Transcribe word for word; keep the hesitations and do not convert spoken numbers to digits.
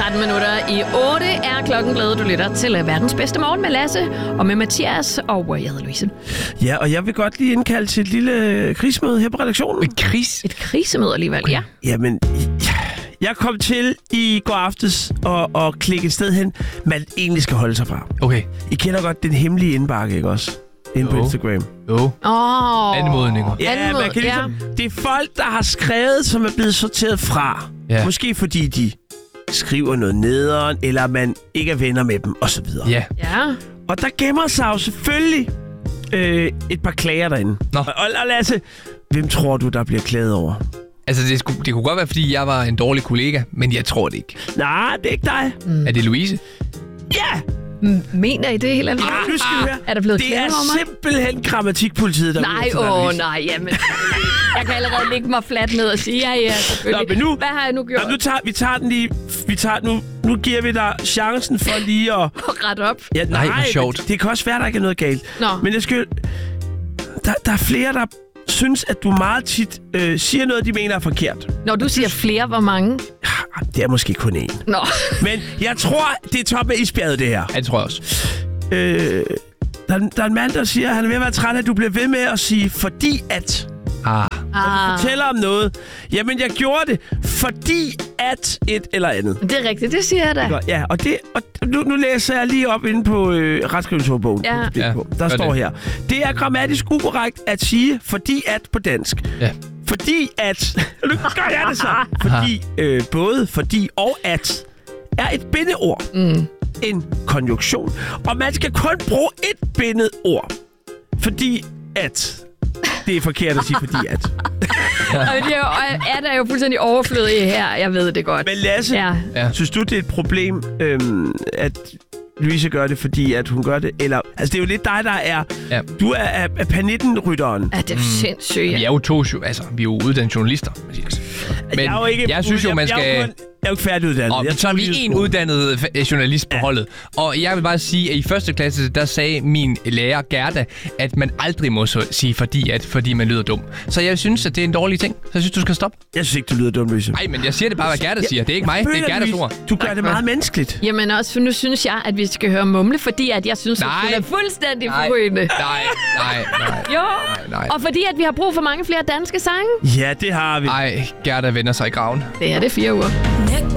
tretten minutter i otte er klokken blevet. Du lytter til verdens bedste morgen med Lasse og med Mathias, og jeg hedder Louise. Ja, og jeg vil godt lige indkalde til et lille krisemøde her på redaktionen. Et kris? Et krisemøde alligevel, ja. Jamen, jeg kom til i går aftes og, og klikke et sted hen, man egentlig skal holde sig fra. Okay. I kender godt den hemmelige indbakke, ikke også? Inde på Jo. Instagram. Jo. Åh. Anmodninger. Ja, Anmod, man kan ligesom, ja. Det er folk, der har skrevet, som er blevet sorteret fra. Ja. Måske fordi de skriver noget nederen, eller man ikke er venner med dem, osv. Ja. Ja. Og der gemmer sig jo selvfølgelig øh, et par klager derinde. Nå. Og, og, og Lasse, hvem tror du, der bliver klaget over? Altså, det, skulle, det kunne godt være, fordi jeg var en dårlig kollega, men jeg tror det ikke. Nej, det er ikke dig. Mm. Er det Louise? Ja! M- mener I det helt alvorligt? Ah, nu skal du høre. Er der blevet Det klaget er over mig? simpelthen grammatikpolitiet, der Nej, åh oh, nej, jamen. Jeg kan allerede ligge mig fladt ned og sige, ja, ja, selvfølgelig. Nå, men nu, hvad har jeg nu gjort? Nå, nu tager, vi tager den lige... Vi tager, nu, nu giver vi dig chancen for lige at... Ret op. Ja, Nej, hvor sjovt. Det, det kan også være, der ikke er noget galt. Nå. Men jeg skal... Der, der er flere, der synes, at du meget tit øh, siger noget, de mener er forkert. Når du siger flere, hvor mange? Ah, det er måske kun én. Nå. Men jeg tror, det er top af isbjerget, det her. Ja, det tror jeg også. Øh, der, der er en mand, der siger, at han er ved at være træt af, at du bliver ved med at sige, fordi at... Ah. Ah. Fortæller om noget. Jamen, jeg gjorde det, fordi at et eller andet. Det er rigtigt, det siger jeg da. Ja, og, det, og nu, nu læser jeg lige op inde på øh, retskrivningsordbogen. Ja. Ja, der står det. her. Det er grammatisk ukorrekt at sige, fordi at på dansk. Ja. Fordi at... Nu gør jeg det så. Fordi, øh, både fordi og at er et bindeord. Mm. En konjunktion. Og man skal kun bruge et bindeord. Fordi at... Det er forkert at sige, fordi at... Og det er, jo, er der jo fuldstændig overflødige her. Jeg ved det godt. Men Lasse, Ja. Ja. synes du, det er et problem, øhm, at Louise gør det, fordi at hun gør det? Eller, altså, det er jo lidt dig, der er... Ja. Du er, er, er panitten-rytteren. Ja, det er jo sindssygt. Vi er jo to, altså, vi er jo uddannede journalister, Mathias. Men jeg, er jo ikke, jeg synes jo, man jeg, skal... Jeg er jo, kun, jeg er jo ikke færdiguddannet. Og jeg så er vi en uddannet journalist på Ja. holdet. Og jeg vil bare sige, at i første klasse, der sagde min lærer Gerda, at man aldrig må så sige fordi at, fordi man lyder dum. Så jeg synes, at det er en dårlig ting. Så jeg synes, du skal stoppe. Jeg synes ikke, du lyder dum, Louise. Nej, men jeg siger det bare, hvad Gerda siger. Det er ikke mig, det er Gerdas Louise, ord. Du gør det meget menneskeligt. Jamen også, for nu synes jeg, at vi skal høre mumle, fordi at jeg synes, Nej. at det er fuldstændig Nej. forrygende. Nej, nej, nej. Jo, nej. og fordi at vi har brug for mange flere danske sange. Ja, det har vi. Ej, Gerda vender sig i graven. Det er det fire uger.